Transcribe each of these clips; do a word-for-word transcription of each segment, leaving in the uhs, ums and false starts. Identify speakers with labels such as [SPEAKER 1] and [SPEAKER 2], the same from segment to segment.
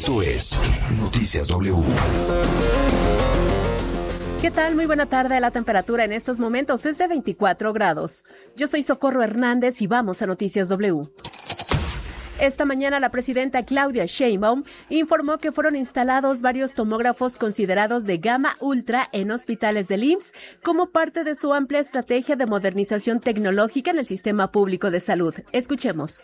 [SPEAKER 1] Esto es Noticias W.
[SPEAKER 2] ¿Qué tal? Muy buena tarde. La temperatura en estos momentos es de veinticuatro grados. Yo soy Socorro Hernández y vamos a Noticias W. Esta mañana la presidenta Claudia Sheinbaum informó que fueron instalados varios tomógrafos considerados de gama ultra en hospitales del I M S S como parte de su amplia estrategia de modernización tecnológica en el sistema público de salud. Escuchemos.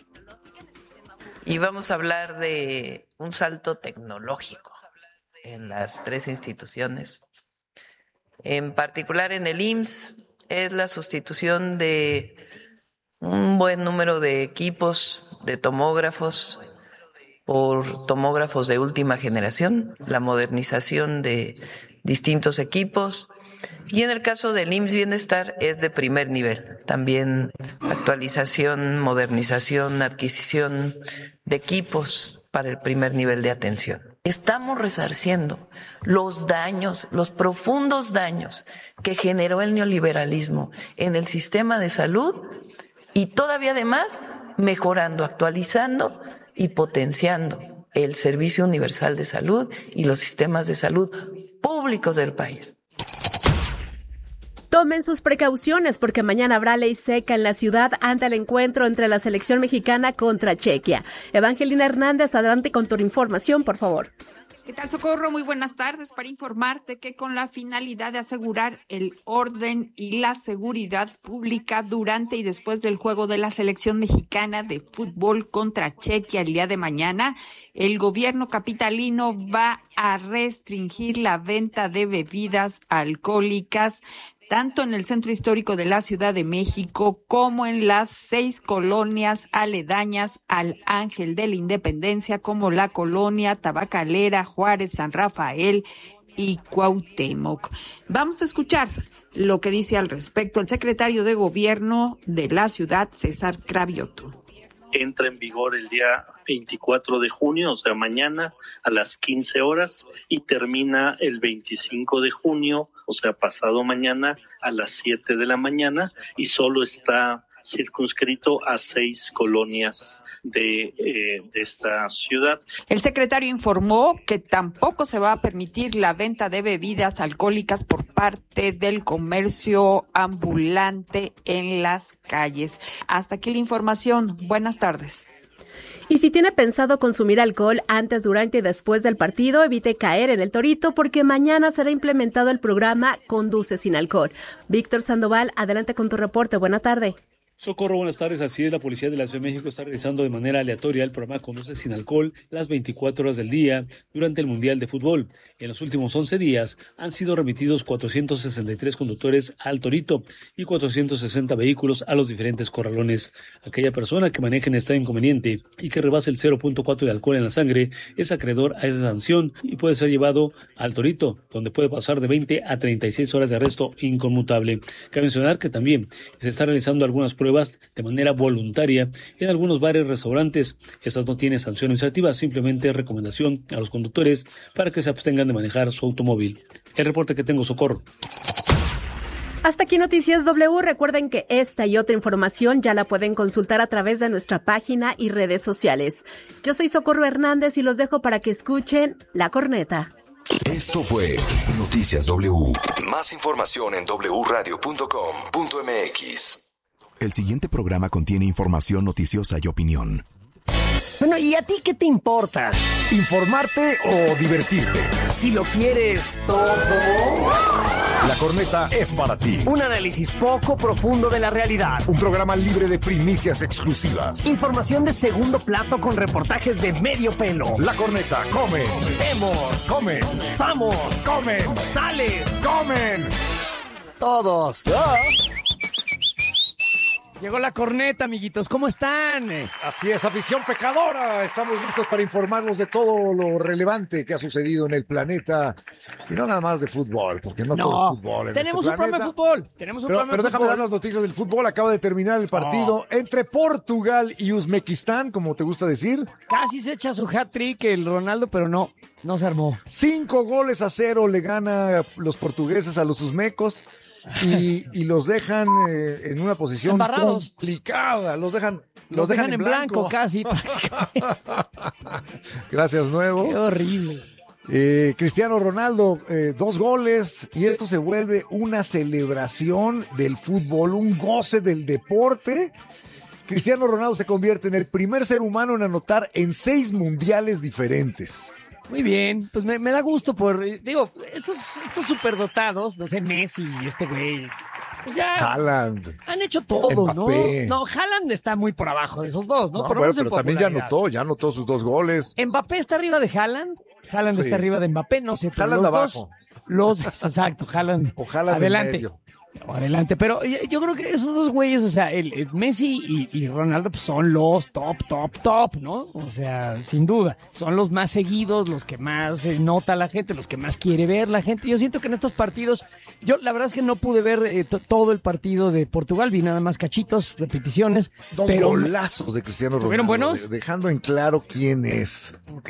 [SPEAKER 3] Y vamos a hablar de un salto tecnológico en las tres instituciones. En particular en el I M S S es la sustitución de un buen número de equipos de tomógrafos por tomógrafos de última generación, la modernización de distintos equipos, y en el caso del I M S S Bienestar es de primer nivel, también actualización, modernización, adquisición de equipos para el primer nivel de atención. Estamos resarciendo los daños, los profundos daños que generó el neoliberalismo en el sistema de salud y todavía además mejorando, actualizando y potenciando el Servicio Universal de Salud y los sistemas de salud públicos del país.
[SPEAKER 2] Tomen sus precauciones porque mañana habrá ley seca en la ciudad ante el encuentro entre la selección mexicana contra Chequia. Evangelina Hernández, adelante con tu información, por favor.
[SPEAKER 4] ¿Qué tal, Socorro? Muy buenas tardes. Para informarte que con la finalidad de asegurar el orden y la seguridad pública durante y después del juego de la selección mexicana de fútbol contra Chequia el día de mañana, el gobierno capitalino va a restringir la venta de bebidas alcohólicas tanto en el centro histórico de la Ciudad de México como en las seis colonias aledañas al Ángel de la Independencia, como la colonia Tabacalera, Juárez, San Rafael y Cuauhtémoc. Vamos a escuchar lo que dice al respecto el secretario de Gobierno de la ciudad, César Cravioto.
[SPEAKER 5] Entra en vigor el día veinticuatro de junio, o sea, mañana a las quince horas, y termina el veinticinco de junio, o sea, pasado mañana a las siete de la mañana, y solo está circunscrito a seis colonias de, eh, de esta ciudad.
[SPEAKER 4] El secretario informó que tampoco se va a permitir la venta de bebidas alcohólicas por parte del comercio ambulante en las calles. Hasta aquí la información. Buenas tardes.
[SPEAKER 2] Y si tiene pensado consumir alcohol antes, durante y después del partido, evite caer en el torito porque mañana será implementado el programa Conduce sin alcohol. Víctor Sandoval, adelante con tu reporte. Buena tarde.
[SPEAKER 6] Socorro, buenas tardes. Así es, la Policía de la Ciudad de México está realizando de manera aleatoria el programa Conduce sin alcohol las veinticuatro horas del día durante el Mundial de Fútbol. En los últimos once días han sido remitidos cuatrocientos sesenta y tres conductores al Torito y cuatrocientos sesenta vehículos a los diferentes corralones. Aquella persona que maneje en estado inconveniente y que rebase el cero punto cuatro de alcohol en la sangre es acreedor a esa sanción y puede ser llevado al Torito, donde puede pasar de veinte a treinta y seis horas de arresto inconmutable. Cabe mencionar que también se está realizando algunas pruebas pruebas de manera voluntaria en algunos bares y restaurantes. Estas no tienen sanción administrativa, simplemente recomendación a los conductores para que se abstengan de manejar su automóvil. El reporte que tengo, Socorro.
[SPEAKER 2] Hasta aquí Noticias W. Recuerden que esta y otra información ya la pueden consultar a través de nuestra página y redes sociales. Yo soy Socorro Hernández y los dejo para que escuchen La Corneta.
[SPEAKER 1] Esto fue Noticias W. Más información en doble u radio punto com punto m x. El siguiente programa contiene información noticiosa y opinión.
[SPEAKER 7] Bueno, ¿y a ti qué te importa?
[SPEAKER 8] ¿Informarte o divertirte?
[SPEAKER 7] Si lo quieres todo.
[SPEAKER 8] La Corneta es para ti.
[SPEAKER 7] Un análisis poco profundo de la realidad.
[SPEAKER 8] Un programa libre de primicias exclusivas.
[SPEAKER 7] Información de segundo plato con reportajes de medio pelo.
[SPEAKER 8] La Corneta, come.
[SPEAKER 7] Vemos.
[SPEAKER 8] Come.
[SPEAKER 7] Samos.
[SPEAKER 8] Comen.
[SPEAKER 7] Sales.
[SPEAKER 8] Comen.
[SPEAKER 7] Todos. ¡Oh! Llegó La Corneta, amiguitos. ¿Cómo están?
[SPEAKER 8] Así es, afición pecadora. Estamos listos para informarnos de todo lo relevante que ha sucedido en el planeta. Y no nada más de fútbol, porque no, no todo es fútbol en
[SPEAKER 7] Tenemos
[SPEAKER 8] este
[SPEAKER 7] un programa de fútbol. Tenemos un
[SPEAKER 8] pero,
[SPEAKER 7] programa
[SPEAKER 8] pero
[SPEAKER 7] de
[SPEAKER 8] déjame
[SPEAKER 7] fútbol.
[SPEAKER 8] dar las noticias del fútbol. Acaba de terminar el partido no. entre Portugal y Uzbekistán, como te gusta decir.
[SPEAKER 7] Casi se echa su hat-trick el Ronaldo, pero no, no se armó.
[SPEAKER 8] Cinco goles a cero le gana los portugueses a los uzbecos. Y, y los dejan eh, en una posición complicada, los dejan los, los dejan, dejan en blanco,
[SPEAKER 7] blanco casi.
[SPEAKER 8] Gracias, nuevo.
[SPEAKER 7] Qué horrible.
[SPEAKER 8] Eh, Cristiano Ronaldo, eh, dos goles, y esto se vuelve una celebración del fútbol, un goce del deporte. Cristiano Ronaldo se convierte en el primer ser humano en anotar en seis mundiales diferentes.
[SPEAKER 7] Muy bien, pues me, me da gusto por, digo, estos, estos superdotados, no sé, Messi y este güey, pues ya
[SPEAKER 8] Haaland,
[SPEAKER 7] han hecho todo,
[SPEAKER 8] Mbappé.
[SPEAKER 7] ¿no? No, Haaland está muy por abajo de esos dos, ¿no?
[SPEAKER 8] No,
[SPEAKER 7] Por lo
[SPEAKER 8] bueno,
[SPEAKER 7] menos en
[SPEAKER 8] pero también ya
[SPEAKER 7] popularidad.
[SPEAKER 8] anotó, ya anotó sus dos goles.
[SPEAKER 7] Mbappé está arriba de Haaland, Haaland
[SPEAKER 8] Sí.
[SPEAKER 7] está arriba de Mbappé, no sé, pero
[SPEAKER 8] Haaland
[SPEAKER 7] los
[SPEAKER 8] abajo.
[SPEAKER 7] dos, los, exacto, Haaland,
[SPEAKER 8] O Haaland en
[SPEAKER 7] adelante.
[SPEAKER 8] medio.
[SPEAKER 7] O adelante, pero yo, yo creo que esos dos güeyes, o sea, el, el Messi y, y Ronaldo pues, son los top, top, top, ¿no? O sea, sin duda, son los más seguidos, los que más eh, nota la gente, los que más quiere ver la gente. Yo siento que en estos partidos, yo la verdad es que no pude ver eh, t- todo el partido de Portugal, vi nada más cachitos, repeticiones.
[SPEAKER 8] Dos
[SPEAKER 7] pero...
[SPEAKER 8] golazos de Cristiano Ronaldo.
[SPEAKER 7] ¿Estuvieron buenos?
[SPEAKER 8] de- Dejando en claro quién es.
[SPEAKER 7] Ok.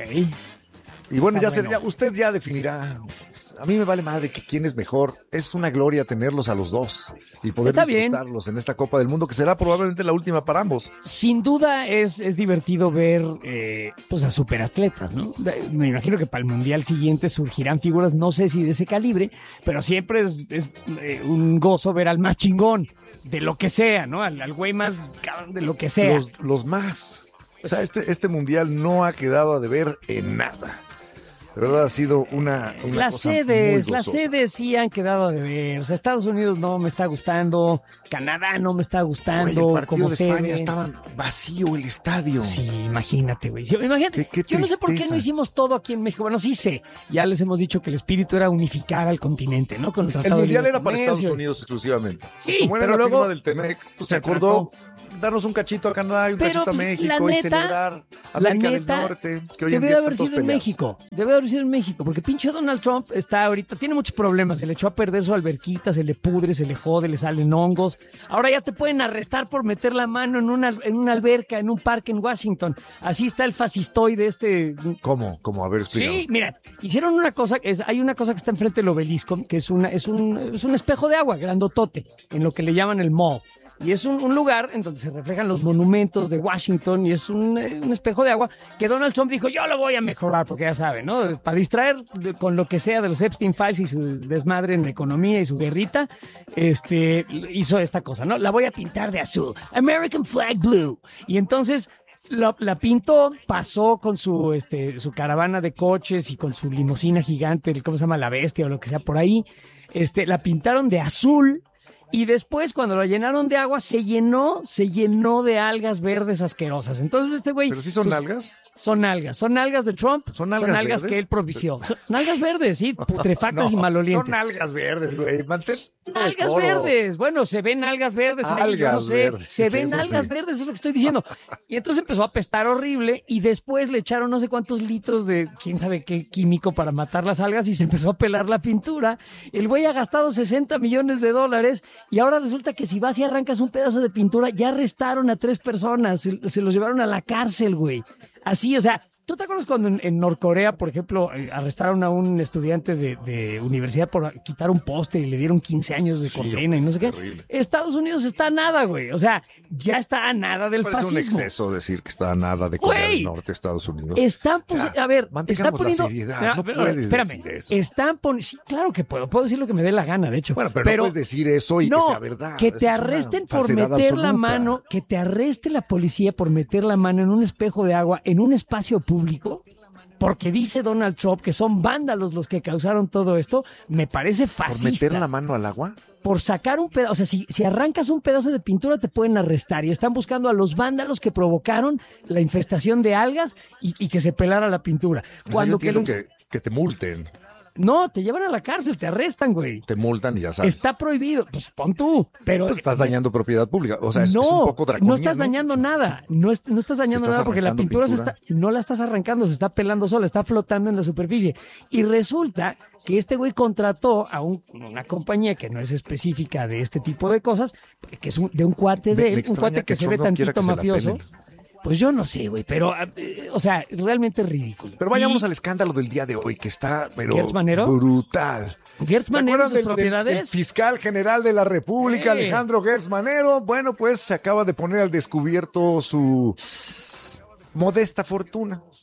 [SPEAKER 8] Y bueno,
[SPEAKER 7] Está
[SPEAKER 8] ya, se-
[SPEAKER 7] bueno.
[SPEAKER 8] ya usted ya definirá. A mí me vale madre que quién es mejor. Es una gloria tenerlos a los dos y poder
[SPEAKER 7] Está bien.
[SPEAKER 8] disfrutarlos en esta Copa del Mundo, que será probablemente la última para ambos.
[SPEAKER 7] Sin duda es, es divertido ver eh, pues a superatletas, ¿no? Me imagino que para el Mundial siguiente surgirán figuras, no sé si de ese calibre, pero siempre es, es, eh, un gozo ver al más chingón, de lo que sea, ¿no? Al, al güey más cabrón de lo que sea.
[SPEAKER 8] Los, los más. O sea, este, este mundial no ha quedado a deber en nada. De verdad ha sido una, una
[SPEAKER 7] Las
[SPEAKER 8] cosa
[SPEAKER 7] sedes,
[SPEAKER 8] muy
[SPEAKER 7] las
[SPEAKER 8] gozosa.
[SPEAKER 7] sedes sí han quedado de ver. O sea, Estados Unidos no me está gustando, Canadá no me está
[SPEAKER 8] Oye,
[SPEAKER 7] gustando.
[SPEAKER 8] el partido
[SPEAKER 7] como
[SPEAKER 8] de
[SPEAKER 7] sede.
[SPEAKER 8] España estaba vacío el estadio.
[SPEAKER 7] Sí, imagínate, güey. Sí, imagínate,
[SPEAKER 8] Qué- qué
[SPEAKER 7] yo no sé por qué
[SPEAKER 8] tristeza.
[SPEAKER 7] no hicimos todo aquí en México. Bueno, sí sé. Ya les hemos dicho que el espíritu era unificar al continente, ¿no? Con el,
[SPEAKER 8] El
[SPEAKER 7] Tratado de
[SPEAKER 8] mundial
[SPEAKER 7] Libre
[SPEAKER 8] era para
[SPEAKER 7] Comercio.
[SPEAKER 8] Estados Unidos exclusivamente.
[SPEAKER 7] Sí,
[SPEAKER 8] Como era
[SPEAKER 7] pero
[SPEAKER 8] la
[SPEAKER 7] luego
[SPEAKER 8] firma del Temec, pues, se
[SPEAKER 7] se
[SPEAKER 8] acordó darnos un cachito a Canadá y un
[SPEAKER 7] Pero,
[SPEAKER 8] cachito a
[SPEAKER 7] pues,
[SPEAKER 8] México
[SPEAKER 7] la
[SPEAKER 8] y
[SPEAKER 7] neta,
[SPEAKER 8] celebrar
[SPEAKER 7] la
[SPEAKER 8] América
[SPEAKER 7] neta,
[SPEAKER 8] del Norte, que hoy en
[SPEAKER 7] debe
[SPEAKER 8] día
[SPEAKER 7] de haber
[SPEAKER 8] están todos
[SPEAKER 7] sido en
[SPEAKER 8] peleados.
[SPEAKER 7] México. Debe de haber sido en México, porque pinche Donald Trump está ahorita, tiene muchos problemas. Se le echó a perder su alberquita, se le pudre, se le jode, le salen hongos. Ahora ya te pueden arrestar por meter la mano en una, en una alberca, en un parque en Washington. Así está el fascistoide este.
[SPEAKER 8] ¿Cómo? ¿Cómo? A ver, explícame.
[SPEAKER 7] Sí, mira, hicieron una cosa, es, hay una cosa que está enfrente del obelisco, que es, una, es, un, es un espejo de agua grandotote, en lo que le llaman el mall. Y es un, un lugar en donde se reflejan los monumentos de Washington y es un, eh, un espejo de agua que Donald Trump dijo, yo lo voy a mejorar, porque ya saben, ¿no? Para distraer de- con lo que sea de los Epstein Files y su desmadre en la economía y su guerrita, este, hizo esta cosa, ¿no? La voy a pintar de azul, American Flag Blue. Y entonces la, la pintó, pasó con su, este, su caravana de coches y con su limusina gigante, el- ¿cómo se llama? La Bestia o lo que sea por ahí. Este, la pintaron de azul y después cuando la llenaron de agua se llenó, se llenó de algas verdes asquerosas. Entonces este güey...
[SPEAKER 8] ¿Pero sí son
[SPEAKER 7] sus-
[SPEAKER 8] algas?
[SPEAKER 7] Son algas, son algas de Trump,
[SPEAKER 8] ¿Son algas verdes?
[SPEAKER 7] que él propició. Son algas verdes, sí, putrefactas y malolientes.
[SPEAKER 8] Son algas verdes, güey. Mantén
[SPEAKER 7] Algas
[SPEAKER 8] decoro.
[SPEAKER 7] verdes, bueno, se ven algas verdes ahí, yo no
[SPEAKER 8] Algas
[SPEAKER 7] sé,
[SPEAKER 8] verdes,
[SPEAKER 7] se
[SPEAKER 8] sí,
[SPEAKER 7] ven
[SPEAKER 8] eso
[SPEAKER 7] algas
[SPEAKER 8] sí.
[SPEAKER 7] verdes, es lo que estoy diciendo. Y entonces empezó a apestar horrible y después le echaron no sé cuántos litros de quién sabe qué químico para matar las algas y se empezó a pelar la pintura. El güey ha gastado sesenta millones de dólares y ahora resulta que si vas y arrancas un pedazo de pintura, ya arrestaron a tres personas, se, se los llevaron a la cárcel, güey. Así, o sea, ¿tú te acuerdas cuando en, en Norcorea, por ejemplo, eh, arrestaron a un estudiante de, de universidad por quitar un póster y le dieron quince años de
[SPEAKER 8] Sí,
[SPEAKER 7] condena y no sé qué?
[SPEAKER 8] terrible.
[SPEAKER 7] Estados Unidos está a nada, güey. O sea, ya está a nada del
[SPEAKER 8] Parece un
[SPEAKER 7] fascismo.
[SPEAKER 8] exceso decir que está a nada de Corea
[SPEAKER 7] Güey.
[SPEAKER 8] del Norte, Estados Unidos.
[SPEAKER 7] Están, pues,
[SPEAKER 8] O sea,
[SPEAKER 7] a ver,
[SPEAKER 8] mantengamos
[SPEAKER 7] están poniendo.
[SPEAKER 8] la seriedad.
[SPEAKER 7] Mira,
[SPEAKER 8] No
[SPEAKER 7] pero,
[SPEAKER 8] puedes
[SPEAKER 7] espérame,
[SPEAKER 8] decir eso.
[SPEAKER 7] están poniendo. Sí, claro que puedo. Puedo decir lo que me dé la gana, de hecho.
[SPEAKER 8] Bueno, pero, no puedes decir eso y
[SPEAKER 7] no,
[SPEAKER 8] que sea verdad.
[SPEAKER 7] que
[SPEAKER 8] Eso
[SPEAKER 7] te
[SPEAKER 8] es una
[SPEAKER 7] arresten por
[SPEAKER 8] falsedad
[SPEAKER 7] meter la
[SPEAKER 8] absoluta.
[SPEAKER 7] mano, que te arreste la policía por meter la mano en un espejo de agua en un espacio público, porque dice Donald Trump que son vándalos los que causaron todo esto, me parece
[SPEAKER 8] ¿Por
[SPEAKER 7] fascista.
[SPEAKER 8] meter la mano al agua?
[SPEAKER 7] Por sacar un pedazo, o sea, si, si arrancas un pedazo de pintura te pueden arrestar y están buscando a los vándalos que provocaron la infestación de algas y, y que se pelara la pintura.
[SPEAKER 8] Cuando
[SPEAKER 7] Cuando
[SPEAKER 8] yo
[SPEAKER 7] que
[SPEAKER 8] entiendo
[SPEAKER 7] lo-
[SPEAKER 8] que, que te multen.
[SPEAKER 7] No, te llevan a la cárcel, te arrestan, güey.
[SPEAKER 8] Te multan y ya sabes.
[SPEAKER 7] Está prohibido, pues pon tú, pero...
[SPEAKER 8] Pues estás dañando propiedad pública. O sea, es,
[SPEAKER 7] no,
[SPEAKER 8] es un poco draconiano.
[SPEAKER 7] no estás dañando nada, no, es- no estás dañando
[SPEAKER 8] estás
[SPEAKER 7] nada porque la
[SPEAKER 8] arrancando
[SPEAKER 7] pintura, se
[SPEAKER 8] pintura.
[SPEAKER 7] está, no la estás arrancando, se está pelando sola, está flotando en la superficie. Y resulta que este güey contrató a un- una compañía que no es específica de este tipo de cosas, que es un- de un cuate
[SPEAKER 8] Me-
[SPEAKER 7] de
[SPEAKER 8] me
[SPEAKER 7] él, un
[SPEAKER 8] extraña
[SPEAKER 7] cuate que,
[SPEAKER 8] que
[SPEAKER 7] se ve
[SPEAKER 8] Trump no quiera
[SPEAKER 7] tantito
[SPEAKER 8] que se la
[SPEAKER 7] mafioso.
[SPEAKER 8] pelen.
[SPEAKER 7] Pues yo no sé, güey, pero, eh, o sea, realmente ridículo.
[SPEAKER 8] Pero vayamos
[SPEAKER 7] Y
[SPEAKER 8] al escándalo del día de hoy, que está pero
[SPEAKER 7] ¿Gertz Manero?
[SPEAKER 8] brutal.
[SPEAKER 7] Gertz
[SPEAKER 8] ¿Se
[SPEAKER 7] Manero y
[SPEAKER 8] acuerdan
[SPEAKER 7] sus
[SPEAKER 8] del, del-
[SPEAKER 7] propiedades?
[SPEAKER 8] del fiscal general de la República,
[SPEAKER 7] Eh.
[SPEAKER 8] Alejandro Gertz Manero? Bueno, pues se acaba de poner al descubierto su modesta fortuna.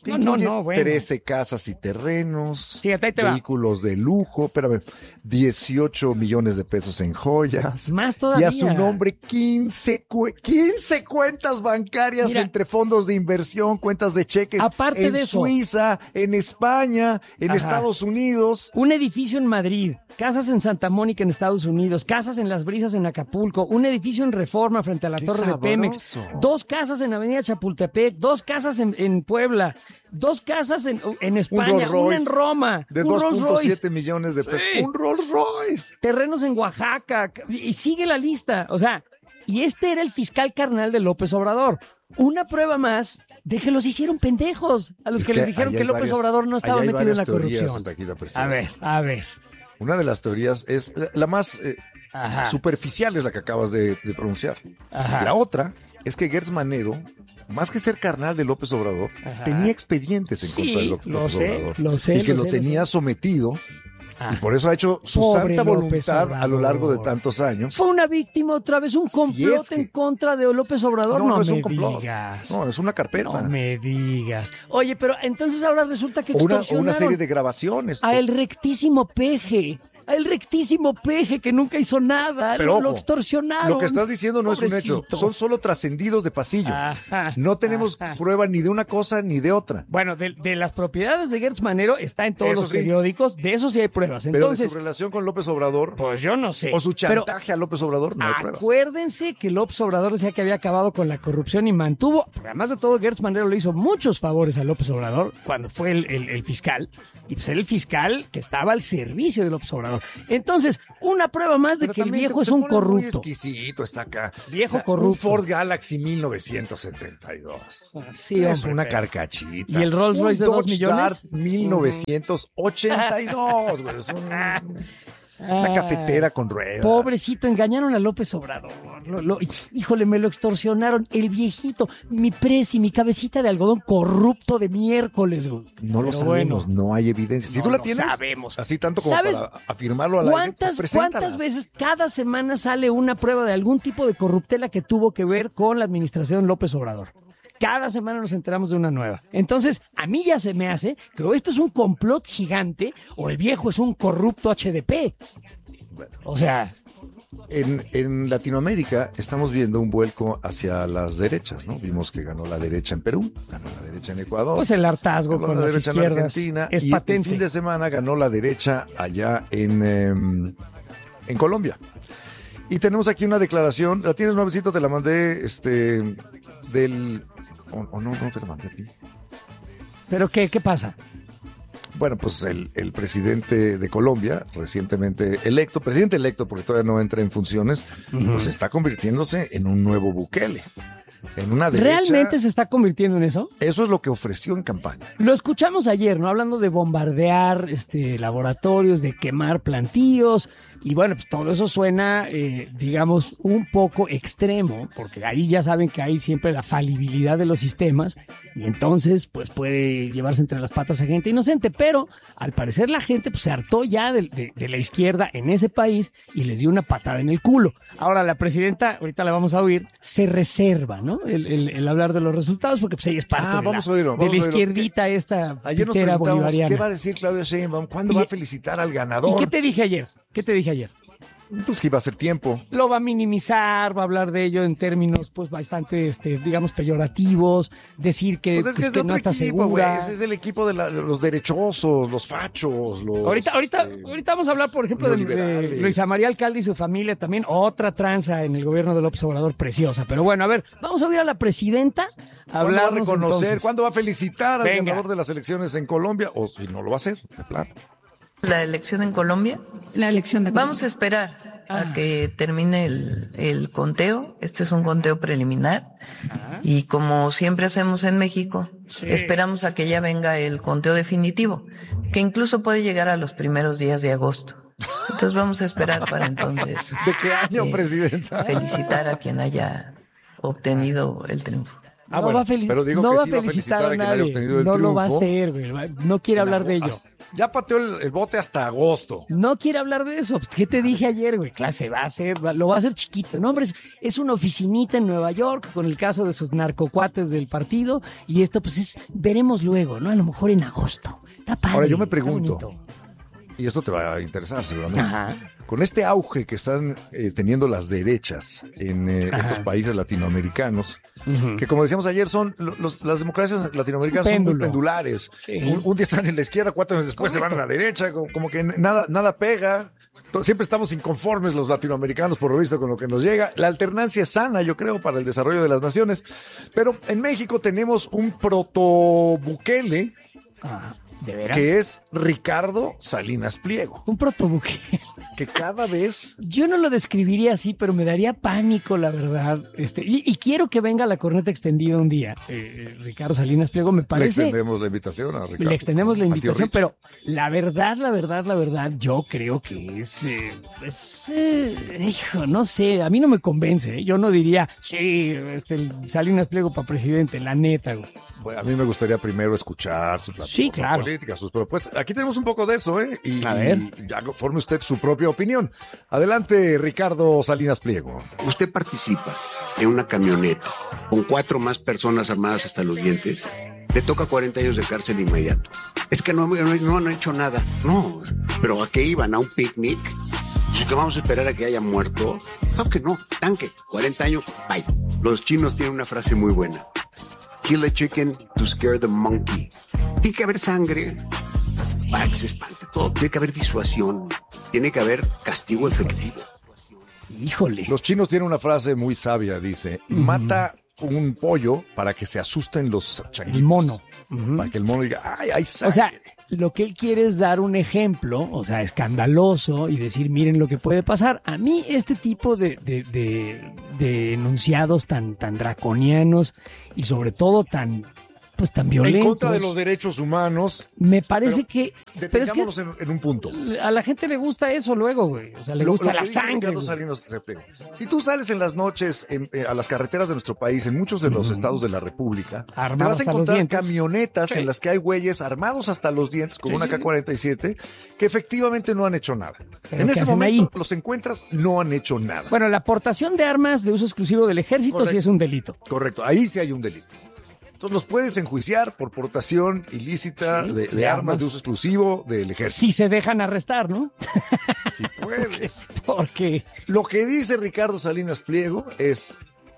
[SPEAKER 7] No, no, no, bueno.
[SPEAKER 8] trece casas y terrenos,
[SPEAKER 7] Fíjate, ahí te va.
[SPEAKER 8] vehículos de lujo, espérame, dieciocho millones de pesos en joyas.
[SPEAKER 7] Más todavía.
[SPEAKER 8] Y a su nombre quince, cu- quince cuentas bancarias
[SPEAKER 7] Mira,
[SPEAKER 8] entre fondos de inversión, cuentas de cheques
[SPEAKER 7] aparte
[SPEAKER 8] en
[SPEAKER 7] de eso,
[SPEAKER 8] Suiza, en España, en
[SPEAKER 7] Ajá.
[SPEAKER 8] Estados Unidos.
[SPEAKER 7] Un edificio en Madrid, casas en Santa Mónica en Estados Unidos, casas en Las Brisas en Acapulco, un edificio en Reforma frente a la
[SPEAKER 8] ¡Qué
[SPEAKER 7] Torre
[SPEAKER 8] sabroso!
[SPEAKER 7] de Pemex, dos casas en Avenida Chapultepec, dos casas en, en Puebla, dos casas en, en España,
[SPEAKER 8] Rolls Royce
[SPEAKER 7] una en Roma,
[SPEAKER 8] De
[SPEAKER 7] un
[SPEAKER 8] dos
[SPEAKER 7] Rolls
[SPEAKER 8] punto
[SPEAKER 7] Royce,
[SPEAKER 8] siete millones de pesos.
[SPEAKER 7] Sí.
[SPEAKER 8] Un Rolls Royce.
[SPEAKER 7] terrenos en Oaxaca, y sigue la lista. O sea, y este era el fiscal carnal de López Obrador. Una prueba más de que los hicieron pendejos a los
[SPEAKER 8] Es
[SPEAKER 7] que, les
[SPEAKER 8] que
[SPEAKER 7] dijeron
[SPEAKER 8] ahí
[SPEAKER 7] que
[SPEAKER 8] hay
[SPEAKER 7] López
[SPEAKER 8] varias-
[SPEAKER 7] Obrador no estaba
[SPEAKER 8] ahí hay
[SPEAKER 7] metido en la
[SPEAKER 8] varias teorías
[SPEAKER 7] corrupción.
[SPEAKER 8] hasta aquí, la preciosa.
[SPEAKER 7] A ver, a ver.
[SPEAKER 8] Una de las teorías es la, la más eh,
[SPEAKER 7] Ajá.
[SPEAKER 8] superficial, es la que acabas de, de pronunciar.
[SPEAKER 7] Ajá.
[SPEAKER 8] La otra es que Gertz Manero, más que ser carnal de López Obrador,
[SPEAKER 7] Ajá.
[SPEAKER 8] tenía expedientes en
[SPEAKER 7] Sí,
[SPEAKER 8] contra de López,
[SPEAKER 7] lo
[SPEAKER 8] López
[SPEAKER 7] sé,
[SPEAKER 8] Obrador.
[SPEAKER 7] lo sé,
[SPEAKER 8] y que
[SPEAKER 7] lo
[SPEAKER 8] lo,
[SPEAKER 7] sé, lo
[SPEAKER 8] tenía
[SPEAKER 7] sé.
[SPEAKER 8] sometido.
[SPEAKER 7] Ah.
[SPEAKER 8] Y por eso ha hecho su
[SPEAKER 7] Pobre
[SPEAKER 8] santa
[SPEAKER 7] López
[SPEAKER 8] voluntad a lo largo de
[SPEAKER 7] Obrador.
[SPEAKER 8] tantos años.
[SPEAKER 7] Fue una víctima otra vez, un complot
[SPEAKER 8] es que-
[SPEAKER 7] en contra de López Obrador. No,
[SPEAKER 8] No, no es
[SPEAKER 7] me
[SPEAKER 8] un complot.
[SPEAKER 7] digas.
[SPEAKER 8] No, es una carpeta.
[SPEAKER 7] No me digas. Oye, pero entonces ahora resulta que
[SPEAKER 8] o, una, o
[SPEAKER 7] extorsionaron
[SPEAKER 8] una serie de grabaciones.
[SPEAKER 7] a el rectísimo Peje. A el rectísimo Peje que nunca hizo nada.
[SPEAKER 8] Pero
[SPEAKER 7] lo, lo
[SPEAKER 8] ojo,
[SPEAKER 7] extorsionaron.
[SPEAKER 8] Lo que estás diciendo no es un
[SPEAKER 7] Pobrecito.
[SPEAKER 8] hecho. Son solo trascendidos de pasillo.
[SPEAKER 7] Ajá,
[SPEAKER 8] no tenemos
[SPEAKER 7] ajá.
[SPEAKER 8] prueba ni de una cosa ni de otra.
[SPEAKER 7] Bueno, de, de las propiedades de Gertz Manero está en todos
[SPEAKER 8] Eso
[SPEAKER 7] los
[SPEAKER 8] sí.
[SPEAKER 7] periódicos. De eso sí hay pruebas.
[SPEAKER 8] Pero
[SPEAKER 7] Entonces,
[SPEAKER 8] de su relación con López Obrador
[SPEAKER 7] pues yo no sé.
[SPEAKER 8] o su
[SPEAKER 7] Pero
[SPEAKER 8] chantaje a López Obrador no hay pruebas.
[SPEAKER 7] acuérdense que López Obrador decía que había acabado con la corrupción y mantuvo, porque además de todo, Gertz Manero le hizo muchos favores a López Obrador cuando fue el, el- el fiscal, y pues era el fiscal que estaba al servicio de López Obrador. Entonces, una prueba más de
[SPEAKER 8] Pero
[SPEAKER 7] que el
[SPEAKER 8] también
[SPEAKER 7] viejo
[SPEAKER 8] te-
[SPEAKER 7] es
[SPEAKER 8] te
[SPEAKER 7] un
[SPEAKER 8] pones muy
[SPEAKER 7] corrupto.
[SPEAKER 8] exquisito, está acá.
[SPEAKER 7] Viejo
[SPEAKER 8] Un
[SPEAKER 7] corrupto.
[SPEAKER 8] Ford Galaxy mil novecientos setenta y dos.
[SPEAKER 7] Sí,
[SPEAKER 8] es
[SPEAKER 7] hombre,
[SPEAKER 8] una
[SPEAKER 7] pero-
[SPEAKER 8] carcachita.
[SPEAKER 7] ¿Y el Rolls
[SPEAKER 8] Un
[SPEAKER 7] Royce de dos
[SPEAKER 8] Dodge
[SPEAKER 7] millones?
[SPEAKER 8] Dart mil novecientos ochenta y dos, güey. Es un- una
[SPEAKER 7] Ah,
[SPEAKER 8] cafetera con ruedas.
[SPEAKER 7] Pobrecito, engañaron a López Obrador. Lo- lo- híjole, me lo extorsionaron. El viejito, mi presi, mi cabecita de algodón corrupto de miércoles, güey.
[SPEAKER 8] No lo
[SPEAKER 7] Pero
[SPEAKER 8] sabemos,
[SPEAKER 7] bueno,
[SPEAKER 8] no hay evidencia. Si
[SPEAKER 7] no
[SPEAKER 8] tú la
[SPEAKER 7] lo
[SPEAKER 8] tienes,
[SPEAKER 7] sabemos.
[SPEAKER 8] así tanto como
[SPEAKER 7] ¿Sabes
[SPEAKER 8] para afirmarlo al aire,
[SPEAKER 7] ¿Cuántas,
[SPEAKER 8] pues,
[SPEAKER 7] ¿Cuántas
[SPEAKER 8] preséntalas.
[SPEAKER 7] veces cada semana sale una prueba de algún tipo de corruptela que tuvo que ver con la administración López Obrador? Cada semana nos enteramos de una nueva. Entonces, a mí ya se me hace que o esto es un complot gigante o el viejo es un corrupto H D P. O sea,
[SPEAKER 8] En, en Latinoamérica estamos viendo un vuelco hacia las derechas, ¿no? Vimos que ganó la derecha en Perú, ganó la derecha en Ecuador.
[SPEAKER 7] pues el hartazgo
[SPEAKER 8] ganó
[SPEAKER 7] con
[SPEAKER 8] la
[SPEAKER 7] las
[SPEAKER 8] derecha en
[SPEAKER 7] izquierdas
[SPEAKER 8] Argentina
[SPEAKER 7] es
[SPEAKER 8] y
[SPEAKER 7] patente.
[SPEAKER 8] el fin de semana ganó la derecha allá en, em, en Colombia. Y tenemos aquí una declaración, la tienes nuevecito, te la mandé, este, del... O, o no, no te la mandé a ti.
[SPEAKER 7] ¿Pero qué, qué pasa?
[SPEAKER 8] Bueno, pues el, el presidente de Colombia, recientemente electo, presidente electo porque todavía no entra en funciones, pues está convirtiéndose en un nuevo Bukele. En una derecha.
[SPEAKER 7] ¿Realmente se está convirtiendo en eso?
[SPEAKER 8] Eso es lo que ofreció en campaña.
[SPEAKER 7] Lo escuchamos ayer, ¿no? Hablando de bombardear este, laboratorios, de quemar plantíos. Y bueno, pues todo eso suena, eh, digamos, un poco extremo, porque ahí ya saben que hay siempre la falibilidad de los sistemas, y entonces, pues puede llevarse entre las patas a gente inocente. Pero al parecer la gente pues, se hartó ya de, de, de la izquierda en ese país y les dio una patada en el culo. Ahora la presidenta, ahorita la vamos a oír, se reserva, ¿no? El, el, el hablar de los resultados, porque pues ella es parte
[SPEAKER 8] Ah,
[SPEAKER 7] de,
[SPEAKER 8] vamos
[SPEAKER 7] la,
[SPEAKER 8] a oírlo,
[SPEAKER 7] de
[SPEAKER 8] vamos
[SPEAKER 7] la
[SPEAKER 8] a oírlo.
[SPEAKER 7] izquierdita esta
[SPEAKER 8] Ayer nos
[SPEAKER 7] pitera
[SPEAKER 8] preguntamos,
[SPEAKER 7] bolivariana.
[SPEAKER 8] ¿qué va a decir Claudia Sheinbaum? ¿Cuándo
[SPEAKER 7] Y-
[SPEAKER 8] va a felicitar al
[SPEAKER 7] ¿Y
[SPEAKER 8] ganador?
[SPEAKER 7] qué te dije ayer? ¿Qué te dije ayer?
[SPEAKER 8] Pues que iba a ser tiempo.
[SPEAKER 7] Lo va a minimizar, va a hablar de ello en términos pues bastante, este, digamos, peyorativos, decir que,
[SPEAKER 8] Pues es que
[SPEAKER 7] pues,
[SPEAKER 8] es de
[SPEAKER 7] que no
[SPEAKER 8] otro
[SPEAKER 7] está
[SPEAKER 8] equipo, güey.
[SPEAKER 7] segura.
[SPEAKER 8] Ese es el equipo de, la- de los derechosos, los fachos, los...
[SPEAKER 7] Ahorita, ahorita,
[SPEAKER 8] este,
[SPEAKER 7] ahorita vamos a hablar, por ejemplo, de, de
[SPEAKER 8] neoliberales.
[SPEAKER 7] Luisa María Alcalde y su familia también, otra tranza en el gobierno de López Obrador preciosa. Pero bueno, a ver, vamos a oír a la presidenta
[SPEAKER 8] ¿Cuándo va a
[SPEAKER 7] hablarnos
[SPEAKER 8] reconocer?
[SPEAKER 7] entonces.
[SPEAKER 8] ¿Cuándo va a felicitar al
[SPEAKER 7] Venga.
[SPEAKER 8] ganador de las elecciones en Colombia? O si no lo va a hacer, de plano.
[SPEAKER 3] La elección en Colombia.
[SPEAKER 9] La elección de
[SPEAKER 3] Vamos a esperar a que termine el, el conteo. Este es un conteo preliminar. Y como siempre hacemos en México, esperamos a que ya venga el conteo definitivo, que incluso puede llegar a los primeros días de agosto. Entonces vamos a esperar para entonces
[SPEAKER 8] ¿De qué año,
[SPEAKER 3] eh,
[SPEAKER 8] presidenta?
[SPEAKER 3] felicitar a quien haya obtenido el triunfo.
[SPEAKER 8] Ah,
[SPEAKER 7] no
[SPEAKER 8] bueno,
[SPEAKER 7] va a, felici-
[SPEAKER 8] pero digo
[SPEAKER 7] no
[SPEAKER 8] que
[SPEAKER 7] va a
[SPEAKER 8] sí va a
[SPEAKER 7] felicitar
[SPEAKER 8] felicitar
[SPEAKER 7] a
[SPEAKER 8] a quien haya
[SPEAKER 7] nadie.
[SPEAKER 8] obtenido el
[SPEAKER 7] No lo va a
[SPEAKER 8] triunfo.
[SPEAKER 7] hacer, güey. No quiere hablar de ello.
[SPEAKER 8] Hasta, Ya pateó el, el bote hasta agosto.
[SPEAKER 7] No quiere hablar de eso. ¿Qué te dije ayer, güey? Clase, va a ser, va- lo va a hacer chiquito. No, hombre, es, es una oficinita en Nueva York con el caso de sus narcocuates del partido. Y esto, pues, es, veremos luego, ¿no? A lo mejor en agosto. Está padre.
[SPEAKER 8] Ahora yo me
[SPEAKER 7] está
[SPEAKER 8] pregunto,
[SPEAKER 7] bonito.
[SPEAKER 8] y esto te va a interesar seguramente.
[SPEAKER 7] Ajá.
[SPEAKER 8] Con este auge que están eh, teniendo las derechas en eh,
[SPEAKER 7] Ajá.
[SPEAKER 8] estos países latinoamericanos,
[SPEAKER 7] Ujú.
[SPEAKER 8] que como decíamos ayer, son lo- los- las democracias latinoamericanas
[SPEAKER 7] Un
[SPEAKER 8] son muy
[SPEAKER 7] péndulo.
[SPEAKER 8] pendulares.
[SPEAKER 7] Sí.
[SPEAKER 8] Un, un día están en la izquierda, cuatro años después
[SPEAKER 7] Correcto.
[SPEAKER 8] se van a la derecha, como, como que nada, nada pega. To- Siempre estamos inconformes los latinoamericanos, por lo visto, con lo que nos llega. La alternancia es sana, yo creo, para el desarrollo de las naciones. Pero en México tenemos un proto-Bukele,
[SPEAKER 7] Ah, ¿de veras?
[SPEAKER 8] que es Ricardo Salinas Pliego,
[SPEAKER 7] Un protobuque.
[SPEAKER 8] que cada vez...
[SPEAKER 7] Yo no lo describiría así, pero me daría pánico, la verdad. Este, y, y quiero que venga la corneta extendida un día. Eh, eh, Ricardo Salinas Pliego, me
[SPEAKER 8] Le
[SPEAKER 7] parece.
[SPEAKER 8] extendemos la invitación a Ricardo.
[SPEAKER 7] Le extendemos la
[SPEAKER 8] a tío
[SPEAKER 7] invitación,
[SPEAKER 8] Rich.
[SPEAKER 7] pero la verdad, la verdad, la verdad, yo creo que es, eh, es, eh, hijo, no sé, a mí no me convence. ¿eh? Yo no diría, sí, este, el Salinas Pliego para presidente, la neta, güey.
[SPEAKER 8] Bueno, a mí me gustaría primero escuchar su plataforma
[SPEAKER 7] Sí, claro.
[SPEAKER 8] política, sus propuestas. Aquí tenemos un poco de eso, ¿eh? Y,
[SPEAKER 7] A ver.
[SPEAKER 8] y ya forme usted su propia opinión. Adelante, Ricardo Salinas Pliego.
[SPEAKER 9] Usted participa en una camioneta con cuatro más personas armadas hasta los dientes, le toca cuarenta años de cárcel inmediato. Es que no, no, no han hecho nada. No, pero ¿a qué iban? ¿A un picnic? ¿Es que vamos a esperar a que haya muerto? Claro que no, tanque, cuarenta años, bye. Los chinos tienen una frase muy buena. Kill a chicken to scare the monkey. Tiene que haber sangre para que se espante todo. Tiene que haber disuasión. Tiene que haber castigo efectivo.
[SPEAKER 7] Híjole.
[SPEAKER 8] Los chinos tienen una frase muy sabia, dice, mata un pollo para que se asusten los changuitos.
[SPEAKER 7] El mono.
[SPEAKER 8] Para que el mono diga, ay, hay sangre.
[SPEAKER 7] O sea, lo que él quiere es dar un ejemplo, o sea, escandaloso y decir, miren lo que puede pasar. A mí este tipo de, de, de, de enunciados tan, tan draconianos y sobre todo tan, pues tan violentos.
[SPEAKER 8] en contra de los derechos humanos.
[SPEAKER 7] Me parece
[SPEAKER 8] Pero
[SPEAKER 7] que... Pero es que
[SPEAKER 8] Detengámonos en, en un punto.
[SPEAKER 7] a la gente le gusta eso luego, güey. O sea, le
[SPEAKER 8] Lo-
[SPEAKER 7] gusta
[SPEAKER 8] lo que
[SPEAKER 7] la
[SPEAKER 8] dice
[SPEAKER 7] sangre.
[SPEAKER 8] Ricardo
[SPEAKER 7] güey.
[SPEAKER 8] Salinas Pliego. Si tú sales en las noches en- eh, a las carreteras de nuestro país, en muchos de los estados de la República, te
[SPEAKER 7] Armados
[SPEAKER 8] vas a
[SPEAKER 7] hasta los
[SPEAKER 8] encontrar
[SPEAKER 7] dientes.
[SPEAKER 8] camionetas
[SPEAKER 7] Sí.
[SPEAKER 8] en las que hay güeyes armados hasta los dientes con
[SPEAKER 7] Sí,
[SPEAKER 8] una
[SPEAKER 7] sí.
[SPEAKER 8] K cuarenta y siete que efectivamente no han hecho nada.
[SPEAKER 7] ¿Pero
[SPEAKER 8] En
[SPEAKER 7] qué
[SPEAKER 8] ese
[SPEAKER 7] hacen
[SPEAKER 8] momento
[SPEAKER 7] ahí?
[SPEAKER 8] los encuentras, no han hecho nada.
[SPEAKER 7] Bueno, la aportación de armas de uso exclusivo del ejército
[SPEAKER 8] Correcto.
[SPEAKER 7] sí es un delito.
[SPEAKER 8] Correcto, ahí sí hay un delito. Entonces los puedes enjuiciar por portación ilícita
[SPEAKER 7] Sí,
[SPEAKER 8] de, de
[SPEAKER 7] de
[SPEAKER 8] armas
[SPEAKER 7] armas.
[SPEAKER 8] de uso exclusivo del ejército.
[SPEAKER 7] Si se dejan arrestar, ¿no?
[SPEAKER 8] Si puedes.
[SPEAKER 7] Porque
[SPEAKER 8] Lo que dice Ricardo Salinas Pliego es,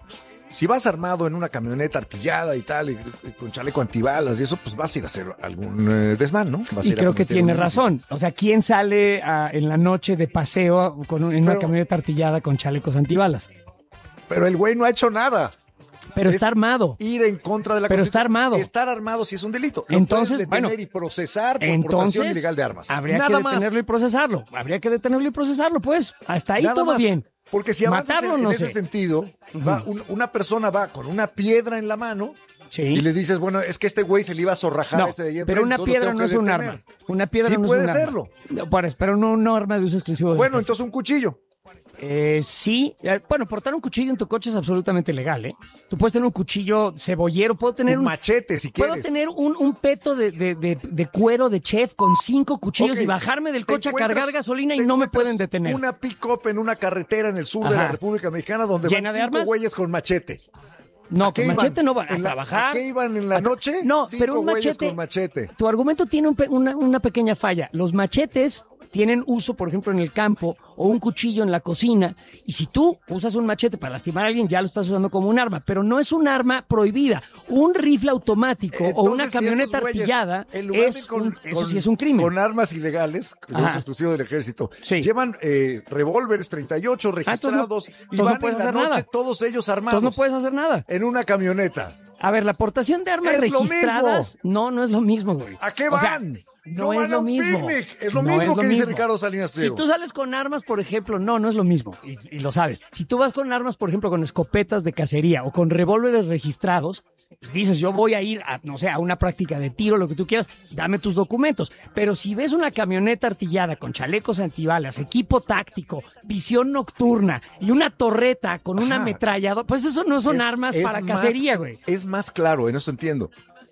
[SPEAKER 8] si vas armado en una camioneta artillada y tal, y, y con chaleco antibalas y eso, pues vas a ir a hacer algún eh, desmán, ¿no? Vas a
[SPEAKER 7] Y
[SPEAKER 8] ir a
[SPEAKER 7] creo que
[SPEAKER 8] cometer
[SPEAKER 7] tiene
[SPEAKER 8] un
[SPEAKER 7] razón. O sea, ¿quién sale a- en la noche de paseo con un- en una
[SPEAKER 8] Pero-
[SPEAKER 7] camioneta artillada con chalecos antibalas?
[SPEAKER 8] ilícito. Pero el güey no ha hecho nada.
[SPEAKER 7] Pero
[SPEAKER 8] Es
[SPEAKER 7] está armado.
[SPEAKER 8] Ir en contra de la
[SPEAKER 7] Pero está
[SPEAKER 8] Constitución.
[SPEAKER 7] armado.
[SPEAKER 8] Estar armado sí es un delito. Lo
[SPEAKER 7] Entonces,
[SPEAKER 8] puedes detener
[SPEAKER 7] bueno,
[SPEAKER 8] y procesar por
[SPEAKER 7] Entonces,
[SPEAKER 8] portación ilegal de armas.
[SPEAKER 7] habría
[SPEAKER 8] Nada
[SPEAKER 7] que
[SPEAKER 8] más.
[SPEAKER 7] detenerlo y procesarlo. Habría que detenerlo y procesarlo, pues. Hasta ahí
[SPEAKER 8] Nada
[SPEAKER 7] todo
[SPEAKER 8] más.
[SPEAKER 7] bien.
[SPEAKER 8] Porque si avanzas
[SPEAKER 7] Matarlo,
[SPEAKER 8] en, en
[SPEAKER 7] no
[SPEAKER 8] ese
[SPEAKER 7] sé.
[SPEAKER 8] sentido, va un- una persona va con una piedra en la mano
[SPEAKER 7] Sí.
[SPEAKER 8] y le dices, bueno, es que este güey se le iba a zorrajar
[SPEAKER 7] No,
[SPEAKER 8] a ese de ahí enfrente,
[SPEAKER 7] pero una
[SPEAKER 8] entonces lo
[SPEAKER 7] piedra
[SPEAKER 8] tengo
[SPEAKER 7] no
[SPEAKER 8] que
[SPEAKER 7] es un
[SPEAKER 8] detener.
[SPEAKER 7] arma. Una piedra
[SPEAKER 8] Sí
[SPEAKER 7] no
[SPEAKER 8] puede
[SPEAKER 7] es un
[SPEAKER 8] serlo.
[SPEAKER 7] arma. No, para- pero no un arma de uso exclusivo del
[SPEAKER 8] Bueno,
[SPEAKER 7] ejército.
[SPEAKER 8] entonces un cuchillo.
[SPEAKER 7] Eh, sí, Eh, bueno, portar un cuchillo en tu coche es absolutamente legal, ¿eh? Tú puedes tener un cuchillo cebollero, puedo tener
[SPEAKER 8] Un
[SPEAKER 7] un,
[SPEAKER 8] machete, si
[SPEAKER 7] puedo
[SPEAKER 8] quieres.
[SPEAKER 7] tener un, un peto de, de- de- de cuero de chef con cinco cuchillos
[SPEAKER 8] Ok,
[SPEAKER 7] y bajarme del
[SPEAKER 8] te
[SPEAKER 7] coche a
[SPEAKER 8] encuentras-
[SPEAKER 7] cargar gasolina y
[SPEAKER 8] te
[SPEAKER 7] no me
[SPEAKER 8] encuentras
[SPEAKER 7] pueden detener.
[SPEAKER 8] Una pick-up en una carretera en el sur de
[SPEAKER 7] Ajá.
[SPEAKER 8] la República Mexicana donde
[SPEAKER 7] ¿Llena
[SPEAKER 8] van
[SPEAKER 7] de
[SPEAKER 8] cinco
[SPEAKER 7] armas?
[SPEAKER 8] güeyes con machete.
[SPEAKER 7] No,
[SPEAKER 8] ¿A qué
[SPEAKER 7] con
[SPEAKER 8] iban?
[SPEAKER 7] machete no van a
[SPEAKER 8] ¿En la-
[SPEAKER 7] trabajar.
[SPEAKER 8] ¿A qué iban en la noche?
[SPEAKER 7] No,
[SPEAKER 8] Cinco
[SPEAKER 7] pero un
[SPEAKER 8] güeyes
[SPEAKER 7] machete.
[SPEAKER 8] con machete.
[SPEAKER 7] Tu argumento tiene un pe- una, una pequeña falla. Los machetes tienen uso, por ejemplo, en el campo o un cuchillo en la cocina. Y si tú usas un machete para lastimar a alguien, ya lo estás usando como un arma. Pero no es un arma prohibida. Un rifle automático o
[SPEAKER 8] Entonces,
[SPEAKER 7] una
[SPEAKER 8] si
[SPEAKER 7] camioneta
[SPEAKER 8] estos güeyes,
[SPEAKER 7] artillada,
[SPEAKER 8] en lugar de
[SPEAKER 7] es
[SPEAKER 8] ir con-
[SPEAKER 7] un- eso
[SPEAKER 8] con-
[SPEAKER 7] sí es un crimen.
[SPEAKER 8] Con armas ilegales, de
[SPEAKER 7] Ajá.
[SPEAKER 8] uso exclusivo del ejército.
[SPEAKER 7] Sí.
[SPEAKER 8] Llevan eh, revólveres treinta y ocho registrados
[SPEAKER 7] entonces no-
[SPEAKER 8] y
[SPEAKER 7] entonces no
[SPEAKER 8] van
[SPEAKER 7] puedes
[SPEAKER 8] en la
[SPEAKER 7] hacer
[SPEAKER 8] noche
[SPEAKER 7] nada.
[SPEAKER 8] todos ellos armados.
[SPEAKER 7] Entonces no puedes hacer nada.
[SPEAKER 8] En una camioneta.
[SPEAKER 7] A ver, la aportación de armas
[SPEAKER 8] Es lo
[SPEAKER 7] registradas, no, no es lo mismo, güey.
[SPEAKER 8] ¿A qué
[SPEAKER 7] O sea,
[SPEAKER 8] van?
[SPEAKER 7] no,
[SPEAKER 8] No
[SPEAKER 7] es
[SPEAKER 8] van a
[SPEAKER 7] lo
[SPEAKER 8] un
[SPEAKER 7] mismo.
[SPEAKER 8] picnic. Es lo
[SPEAKER 7] No
[SPEAKER 8] mismo
[SPEAKER 7] es
[SPEAKER 8] que dice Ricardo Salinas Pliego.
[SPEAKER 7] Si tú sales con armas, por ejemplo, no, no es lo mismo. Y, y lo sabes. Si tú vas con armas, por ejemplo, con escopetas de cacería o con revólveres registrados, pues dices, yo voy a ir a, no sé, a una práctica de tiro, lo que tú quieras, dame tus documentos. Pero si ves una camioneta artillada con chalecos antibalas, equipo táctico, visión nocturna y una torreta con una
[SPEAKER 8] Ajá.
[SPEAKER 7] ametralladora, pues eso no son
[SPEAKER 8] Es-
[SPEAKER 7] armas
[SPEAKER 8] es
[SPEAKER 7] para
[SPEAKER 8] más-
[SPEAKER 7] cacería, güey.
[SPEAKER 8] Es más claro, en eso entiendo.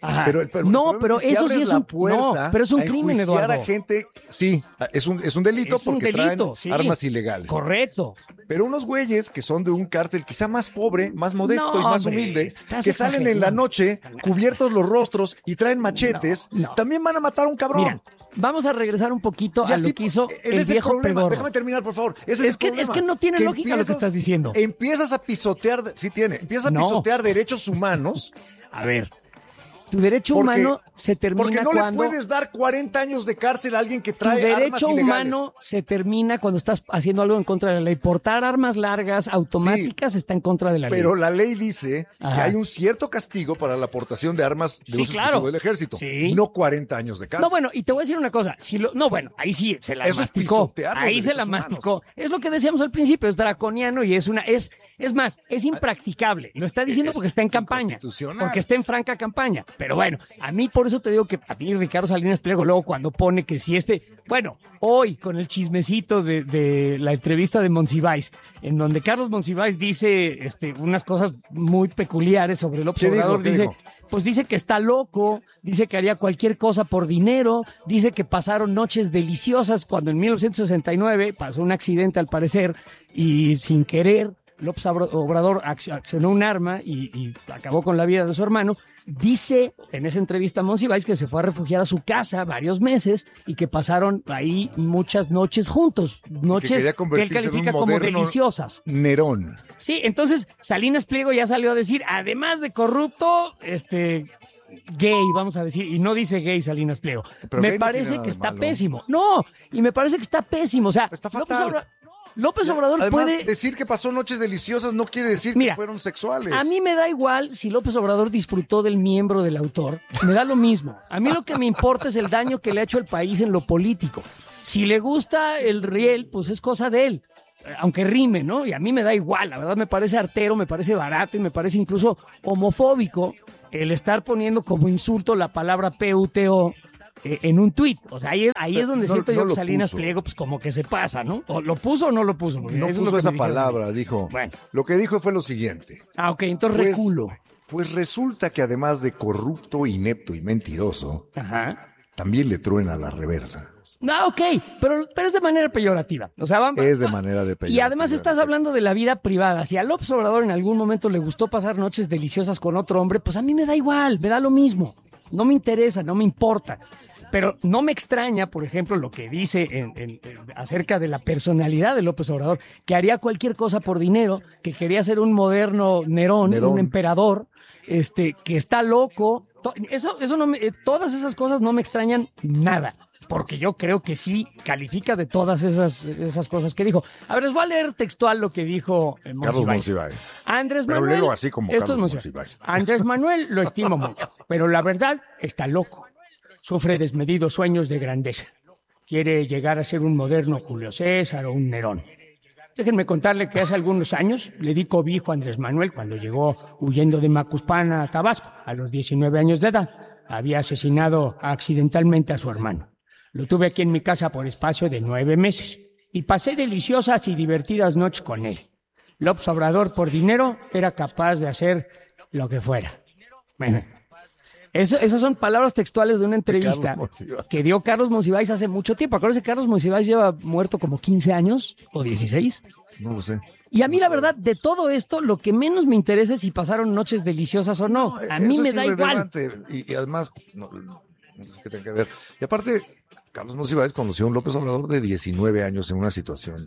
[SPEAKER 7] Ajá.
[SPEAKER 8] Pero, pero
[SPEAKER 7] no,
[SPEAKER 8] el
[SPEAKER 7] pero
[SPEAKER 8] es que si
[SPEAKER 7] eso sí
[SPEAKER 8] abres
[SPEAKER 7] es
[SPEAKER 8] la
[SPEAKER 7] un no, pero es un
[SPEAKER 8] a
[SPEAKER 7] crimen,
[SPEAKER 8] enjuiciar
[SPEAKER 7] Eduardo.
[SPEAKER 8] a gente, sí, es un, es un delito
[SPEAKER 7] Es un
[SPEAKER 8] porque
[SPEAKER 7] delito,
[SPEAKER 8] traen
[SPEAKER 7] sí.
[SPEAKER 8] armas ilegales.
[SPEAKER 7] Correcto.
[SPEAKER 8] Pero unos güeyes que son de un cártel quizá más pobre, más modesto
[SPEAKER 7] No,
[SPEAKER 8] y más
[SPEAKER 7] hombre,
[SPEAKER 8] humilde,
[SPEAKER 7] estás
[SPEAKER 8] que salen en la
[SPEAKER 7] exagerando.
[SPEAKER 8] noche cubiertos los rostros y traen machetes,
[SPEAKER 7] No, no.
[SPEAKER 8] también van a matar a un cabrón.
[SPEAKER 7] Mira, vamos a regresar un poquito
[SPEAKER 8] Y
[SPEAKER 7] a
[SPEAKER 8] así,
[SPEAKER 7] lo que hizo
[SPEAKER 8] ese
[SPEAKER 7] el
[SPEAKER 8] es
[SPEAKER 7] viejo
[SPEAKER 8] problema.
[SPEAKER 7] pedorro.
[SPEAKER 8] Déjame terminar, por favor. Ese es,
[SPEAKER 7] Es
[SPEAKER 8] el
[SPEAKER 7] que-
[SPEAKER 8] problema.
[SPEAKER 7] es que no tiene lógica lo que estás diciendo.
[SPEAKER 8] Empiezas a pisotear, sí tiene, empiezas a
[SPEAKER 7] No.
[SPEAKER 8] pisotear derechos humanos.
[SPEAKER 7] A ver, tu derecho
[SPEAKER 8] Porque-
[SPEAKER 7] humano se termina
[SPEAKER 8] Porque no
[SPEAKER 7] cuando...
[SPEAKER 8] le puedes dar cuarenta años de cárcel a alguien que
[SPEAKER 7] Tu
[SPEAKER 8] trae armas
[SPEAKER 7] derecho
[SPEAKER 8] ilegales.
[SPEAKER 7] humano se termina cuando estás haciendo algo en contra de la ley. Portar armas largas, automáticas, está en contra de la ley.
[SPEAKER 8] Pero la ley dice que
[SPEAKER 7] Ajá.
[SPEAKER 8] hay un cierto castigo para la aportación de armas de
[SPEAKER 7] Sí,
[SPEAKER 8] uso
[SPEAKER 7] claro.
[SPEAKER 8] exclusivo del ejército.
[SPEAKER 7] Sí.
[SPEAKER 8] No cuarenta años de cárcel.
[SPEAKER 7] No, bueno, y te voy a decir una cosa. Si lo, no, bueno, ahí sí se la
[SPEAKER 8] Eso es
[SPEAKER 7] masticó.
[SPEAKER 8] pisotear los
[SPEAKER 7] Ahí se la
[SPEAKER 8] derechos humanos.
[SPEAKER 7] masticó. Es lo que decíamos al principio, es draconiano y es una, es, es más, es impracticable. Lo está diciendo
[SPEAKER 8] Es
[SPEAKER 7] porque está en campaña.
[SPEAKER 8] inconstitucional.
[SPEAKER 7] Porque está en franca campaña. Pero bueno, a mí por eso te digo que a mí Ricardo Salinas Pliego luego cuando pone que si este, bueno, hoy con el chismecito de, de la entrevista de Monsiváis, en donde Carlos Monsiváis dice este, unas cosas muy peculiares sobre López
[SPEAKER 8] ¿Qué dijo?
[SPEAKER 7] Obrador,
[SPEAKER 8] ¿Qué
[SPEAKER 7] dice,
[SPEAKER 8] dijo?
[SPEAKER 7] pues dice que está loco, dice que haría cualquier cosa por dinero, dice que pasaron noches deliciosas cuando en mil novecientos sesenta y nueve pasó un accidente al parecer y sin querer López Obrador accionó un arma y, y acabó con la vida de su hermano. Dice en esa entrevista a Monsiváis que se fue a refugiar a su casa varios meses y que pasaron ahí muchas noches juntos, noches
[SPEAKER 8] quería
[SPEAKER 7] que,
[SPEAKER 8] convertirse
[SPEAKER 7] él
[SPEAKER 8] en un
[SPEAKER 7] califica como
[SPEAKER 8] moderno
[SPEAKER 7] deliciosas.
[SPEAKER 8] Nerón.
[SPEAKER 7] Sí, entonces Salinas Pliego ya salió a decir, además de corrupto, este gay, vamos a decir, y no dice gay Salinas Pliego.
[SPEAKER 8] Pero
[SPEAKER 7] me
[SPEAKER 8] gay no
[SPEAKER 7] parece
[SPEAKER 8] tiene nada
[SPEAKER 7] que
[SPEAKER 8] de
[SPEAKER 7] está
[SPEAKER 8] malo.
[SPEAKER 7] pésimo. No, y me parece que está pésimo. O sea,
[SPEAKER 8] Está
[SPEAKER 7] López,
[SPEAKER 8] fatal.
[SPEAKER 7] Obra- López Obrador
[SPEAKER 8] Además,
[SPEAKER 7] puede...
[SPEAKER 8] decir que pasó noches deliciosas no quiere decir
[SPEAKER 7] Mira,
[SPEAKER 8] que fueron sexuales.
[SPEAKER 7] A mí me da igual si López Obrador disfrutó del miembro del autor, me da lo mismo. A mí lo que me importa es el daño que le ha hecho el país en lo político. Si le gusta el riel, pues es cosa de él, eh, aunque rime, ¿no? Y a mí me da igual, la verdad me parece artero, me parece barato y me parece incluso homofóbico el estar poniendo como insulto la palabra P U T O eh, en un tuit. O sea, ahí es, ahí es donde
[SPEAKER 8] No-
[SPEAKER 7] siento
[SPEAKER 8] no
[SPEAKER 7] yo que
[SPEAKER 8] lo
[SPEAKER 7] Salinas
[SPEAKER 8] puso.
[SPEAKER 7] Pliego, pues como que se pasa, ¿no? O lo puso o no lo puso. Porque
[SPEAKER 8] No
[SPEAKER 7] eso es lo
[SPEAKER 8] puso
[SPEAKER 7] que
[SPEAKER 8] esa
[SPEAKER 7] me dijeron.
[SPEAKER 8] palabra, dijo.
[SPEAKER 7] Bueno.
[SPEAKER 8] Lo que dijo fue lo siguiente.
[SPEAKER 7] Ah, ok, entonces
[SPEAKER 8] Pues,
[SPEAKER 7] reculo.
[SPEAKER 8] pues resulta que además de corrupto, inepto y mentiroso,
[SPEAKER 7] Ajá.
[SPEAKER 8] también le truena la reversa.
[SPEAKER 7] Ah, ok, pero, pero es de manera peyorativa. O sea, vamos,
[SPEAKER 8] Es de manera de
[SPEAKER 7] Y
[SPEAKER 8] peyorativa.
[SPEAKER 7] además estás hablando de la vida privada. Si a López Obrador en algún momento le gustó pasar noches deliciosas con otro hombre, pues a mí me da igual, me da lo mismo. No me interesa, no me importa. Pero no me extraña, por ejemplo, lo que dice en- en- en- acerca de la personalidad de López Obrador, que haría cualquier cosa por dinero, que quería ser un moderno Nerón,
[SPEAKER 8] Nerón.
[SPEAKER 7] un emperador, este, que está loco. To- Eso, eso no me- eh, todas esas cosas no me extrañan nada. Porque yo creo que sí califica de todas esas, esas cosas que dijo. A ver, les voy a leer textual lo que dijo eh,
[SPEAKER 8] Carlos
[SPEAKER 7] Monsiváis.
[SPEAKER 8] Monsiváis.
[SPEAKER 7] Andrés
[SPEAKER 8] Pero
[SPEAKER 7] Manuel.
[SPEAKER 8] léelo así como
[SPEAKER 7] esto
[SPEAKER 8] Carlos
[SPEAKER 7] es Monsiváis.
[SPEAKER 8] Monsiváis.
[SPEAKER 7] Andrés Manuel lo estimo mucho, pero la verdad está loco. Sufre desmedidos sueños de grandeza. Quiere llegar a ser un moderno Julio César o un Nerón. Déjenme contarle que hace algunos años le di cobijo a Andrés Manuel cuando llegó huyendo de Macuspana a Tabasco a los diecinueve años de edad. Había asesinado accidentalmente a su hermano. Lo tuve aquí en mi casa por espacio de nueve meses y pasé deliciosas y divertidas noches con él. López Obrador por dinero era capaz de hacer lo que fuera. Bueno, eso, esas son palabras textuales de una entrevista
[SPEAKER 8] Carlos Monsiváis.
[SPEAKER 7] que dio Carlos Monsiváis hace mucho tiempo. Acuérdense que Carlos Monsiváis lleva muerto como quince años o dieciséis.
[SPEAKER 8] No lo sé.
[SPEAKER 7] Y a mí la verdad, de todo esto, lo que menos me interesa es si pasaron noches deliciosas o no. A mí
[SPEAKER 8] Eso
[SPEAKER 7] me
[SPEAKER 8] es
[SPEAKER 7] da igual.
[SPEAKER 8] irrelevante. Y, y además, no, no sé qué tiene que ver. Y aparte, Carlos Monsiváis conoció a un López Obrador de diecinueve años en una situación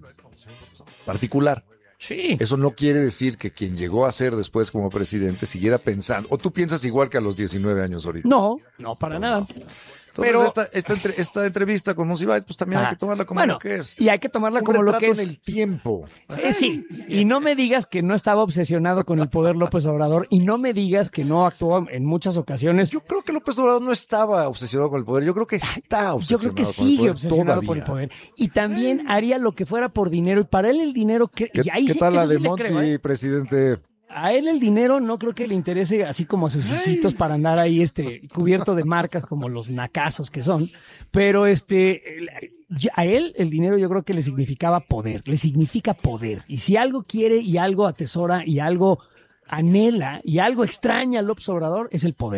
[SPEAKER 8] particular.
[SPEAKER 7] Sí.
[SPEAKER 8] Eso no quiere decir que quien llegó a ser después como presidente siguiera pensando, o tú piensas igual que a los diecinueve años ahorita.
[SPEAKER 7] No, no para nada.
[SPEAKER 8] Entonces,
[SPEAKER 7] pero-
[SPEAKER 8] esta, esta, entre- esta entrevista con Monsiváis, pues también
[SPEAKER 7] Ah,
[SPEAKER 8] hay que tomarla como
[SPEAKER 7] bueno,
[SPEAKER 8] lo que es.
[SPEAKER 7] y hay que tomarla
[SPEAKER 8] Un
[SPEAKER 7] como lo que
[SPEAKER 8] retrato
[SPEAKER 7] es.
[SPEAKER 8] en el tiempo.
[SPEAKER 7] Eh, sí, y no me digas que no estaba obsesionado con el poder López Obrador y no me digas que no actuó en muchas ocasiones.
[SPEAKER 8] Yo creo que López Obrador no estaba obsesionado con el poder, yo creo que está
[SPEAKER 7] Yo
[SPEAKER 8] obsesionado
[SPEAKER 7] creo que
[SPEAKER 8] con el
[SPEAKER 7] sigue
[SPEAKER 8] poder
[SPEAKER 7] obsesionado por el
[SPEAKER 8] todavía.
[SPEAKER 7] poder. Y también haría lo que fuera por dinero. Y para él el dinero... Que,
[SPEAKER 8] ¿Qué,
[SPEAKER 7] y ahí
[SPEAKER 8] qué
[SPEAKER 7] sí-
[SPEAKER 8] tal la
[SPEAKER 7] eso sí
[SPEAKER 8] de
[SPEAKER 7] le
[SPEAKER 8] Monsi,
[SPEAKER 7] creo, ¿eh?
[SPEAKER 8] presidente?
[SPEAKER 7] A él el dinero no creo que le interese así como a sus hijitos para andar ahí este cubierto de marcas como los nacazos que son, pero este el- ya- a él el dinero yo creo que le significaba poder, le significa poder. Y si algo quiere y algo atesora y algo anhela y algo extraña a López Obrador es el poder.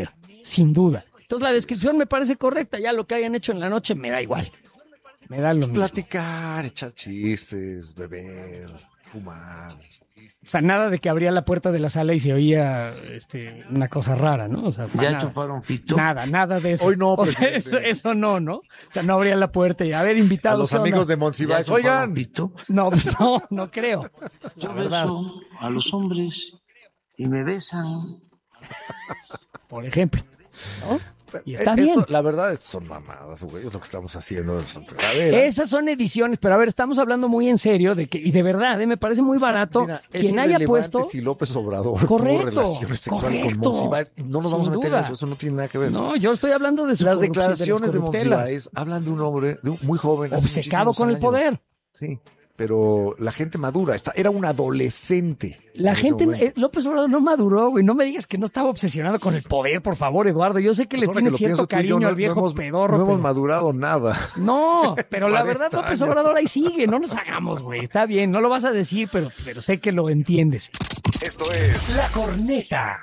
[SPEAKER 7] sin duda. Entonces la descripción me parece correcta, ya lo que hayan hecho en la noche me da igual. Me da lo mismo.
[SPEAKER 8] Platicar, echar chistes, beber, fumar.
[SPEAKER 7] O sea, nada de que abría la puerta de la sala y se oía este, una cosa rara, ¿no? O sea,
[SPEAKER 10] ¿Ya
[SPEAKER 7] nada,
[SPEAKER 10] chuparon pito?
[SPEAKER 7] Nada, nada de eso.
[SPEAKER 8] Hoy no,
[SPEAKER 7] o sea, eso, eso no, ¿no? O sea, no abría la puerta y a ver, invitados.
[SPEAKER 8] A los amigos de Monsiváis, oigan.
[SPEAKER 10] Pito?
[SPEAKER 7] No, pues no, no creo.
[SPEAKER 10] Yo beso a los hombres y me besan.
[SPEAKER 7] Por ejemplo, ¿no? Y está
[SPEAKER 8] Esto,
[SPEAKER 7] bien.
[SPEAKER 8] La verdad, estas son mamadas, güey. Es lo que estamos haciendo. Son fregaderas.
[SPEAKER 7] Esas son ediciones, pero a ver, estamos hablando muy en serio de que, y de verdad, ¿eh? Me parece muy barato.
[SPEAKER 8] Mira,
[SPEAKER 7] quien haya puesto.
[SPEAKER 8] Si López Obrador
[SPEAKER 7] correcto,
[SPEAKER 8] tuvo relaciones sexuales
[SPEAKER 7] correcto,
[SPEAKER 8] con Monsiváis, no nos vamos a meter
[SPEAKER 7] duda.
[SPEAKER 8] en eso. Eso no tiene nada que ver.
[SPEAKER 7] No, yo estoy hablando de su
[SPEAKER 8] Las
[SPEAKER 7] corrupción,
[SPEAKER 8] declaraciones de,
[SPEAKER 7] las corruptelas.
[SPEAKER 8] Monsiváis hablan de un hombre de un, muy joven, hace
[SPEAKER 7] obcecado
[SPEAKER 8] muchísimos
[SPEAKER 7] con el
[SPEAKER 8] años.
[SPEAKER 7] poder.
[SPEAKER 8] Sí, pero la gente madura. Está, era un adolescente.
[SPEAKER 7] La
[SPEAKER 8] en ese
[SPEAKER 7] gente,
[SPEAKER 8] momento.
[SPEAKER 7] eh, López Obrador no maduró, güey. No me digas que no estaba obsesionado con el poder, por favor, Eduardo. Yo sé que
[SPEAKER 8] Pues
[SPEAKER 7] le
[SPEAKER 8] ahora
[SPEAKER 7] tiene
[SPEAKER 8] que lo
[SPEAKER 7] cierto
[SPEAKER 8] pienso, tú y yo
[SPEAKER 7] cariño
[SPEAKER 8] no-
[SPEAKER 7] al viejo
[SPEAKER 8] no hemos,
[SPEAKER 7] pedorro.
[SPEAKER 8] No hemos
[SPEAKER 7] pero-
[SPEAKER 8] madurado nada.
[SPEAKER 7] No, pero la verdad,
[SPEAKER 8] cuarenta
[SPEAKER 7] López
[SPEAKER 8] años.
[SPEAKER 7] Obrador ahí sigue. No nos hagamos, güey. Está bien, no lo vas a decir, pero, pero sé que lo entiendes.
[SPEAKER 1] Esto es
[SPEAKER 7] La Corneta.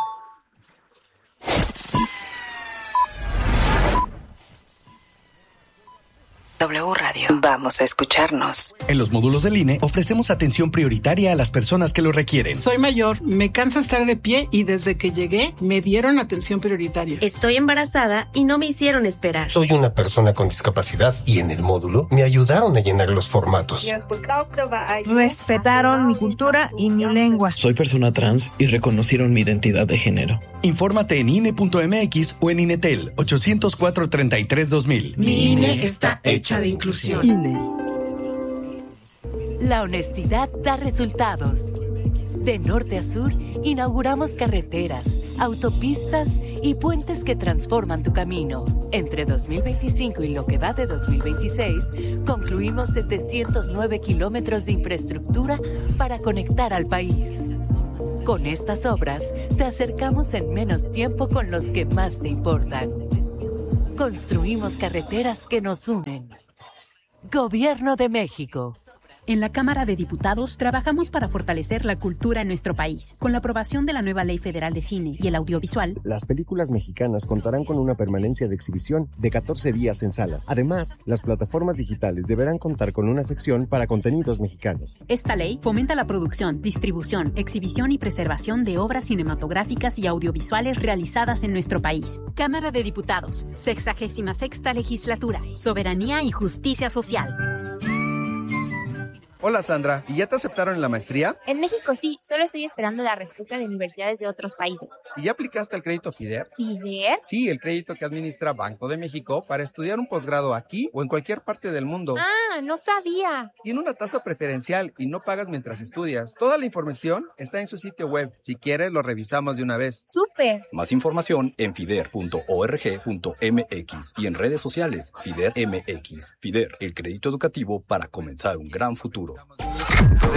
[SPEAKER 11] W Radio. Vamos a escucharnos.
[SPEAKER 12] En los módulos del I N E ofrecemos atención prioritaria a las personas que lo requieren.
[SPEAKER 13] Soy mayor, me cansa estar de pie y desde que llegué me dieron atención prioritaria.
[SPEAKER 14] Estoy embarazada y no me hicieron esperar.
[SPEAKER 15] Soy una persona con discapacidad y en el módulo me ayudaron a llenar los formatos.
[SPEAKER 16] Respetaron mi cultura y mi lengua.
[SPEAKER 17] Soy persona trans y reconocieron mi identidad de género.
[SPEAKER 12] Infórmate en I N E punto M X o en Inetel ochocientos cuatro, treinta y tres, dos mil.
[SPEAKER 13] Mi I N E está hecha de inclusión.
[SPEAKER 16] I N E.
[SPEAKER 11] La honestidad da resultados. De norte a sur, inauguramos carreteras, autopistas y puentes que transforman tu camino. Entre dos mil veinticinco y lo que va de dos mil veintiséis, concluimos setecientos nueve kilómetros de infraestructura para conectar al país. Con estas obras, te acercamos en menos tiempo con los que más te importan. Construimos carreteras que nos unen. Gobierno de México.
[SPEAKER 18] En la Cámara de Diputados trabajamos para fortalecer la cultura en nuestro país. Con la aprobación de la nueva Ley Federal de Cine y el Audiovisual,
[SPEAKER 19] las películas mexicanas contarán con una permanencia de exhibición de catorce días en salas. Además, las plataformas digitales deberán contar con una sección para contenidos mexicanos.
[SPEAKER 18] Esta ley fomenta la producción, distribución, exhibición y preservación de obras cinematográficas y audiovisuales realizadas en nuestro país. Cámara de Diputados, sexagésima sexta legislatura, soberanía y justicia social.
[SPEAKER 20] Hola Sandra, ¿y ya te aceptaron en la maestría?
[SPEAKER 21] En México sí, solo estoy esperando la respuesta de universidades de otros países.
[SPEAKER 20] ¿Y ya aplicaste al crédito FIDER?
[SPEAKER 21] ¿FIDER?
[SPEAKER 20] Sí, el crédito que administra Banco de México para estudiar un posgrado aquí o en cualquier parte del mundo.
[SPEAKER 21] Ah, no sabía.
[SPEAKER 20] Tiene una tasa preferencial y no pagas mientras estudias. Toda la información está en su sitio web. Si quieres, lo revisamos de una vez.
[SPEAKER 21] ¡Súper!
[SPEAKER 22] Más información en fider punto org punto m x y en redes sociales FIDER M X. FIDER, el crédito educativo para comenzar un gran futuro.